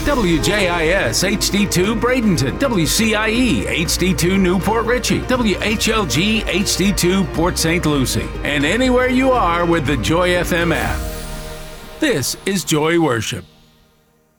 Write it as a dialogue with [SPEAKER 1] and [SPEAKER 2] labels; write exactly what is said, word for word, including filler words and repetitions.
[SPEAKER 1] W J I S H D two Bradenton, W C I E H D two Newport Richey, W H L G H D two Port Saint Lucie, and anywhere you are with the Joy F M app. This is Joy Worship.